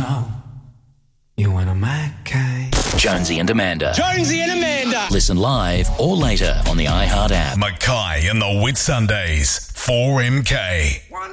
know you want a Mackay. Jonesy and Amanda. Jonesy and Amanda. Listen live or later on the iHeart app. Mackay and the Whitsundays. 4MK.